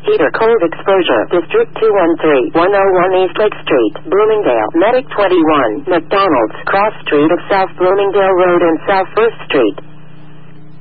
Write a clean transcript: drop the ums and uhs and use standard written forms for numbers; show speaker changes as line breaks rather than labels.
Heater Cold Exposure. District 213, 101 East Lake Street, Bloomingdale. Medic 21, McDonald's, Cross Street of South Bloomingdale Road and South 1st Street.